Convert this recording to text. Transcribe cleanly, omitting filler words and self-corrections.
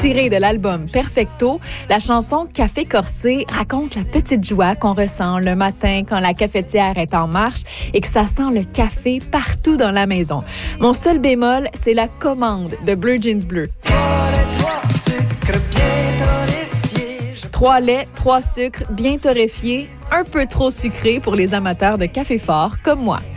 Tirée de l'album Perfecto, la chanson Café Corsé raconte la petite joie qu'on ressent le matin quand la cafetière est en marche et que ça sent le café partout dans la maison. Mon seul bémol, c'est la commande de Bleu Jeans Bleu. 3 laits, 3 sucres, bien torréfiés, un peu trop sucré pour les amateurs de café fort comme moi.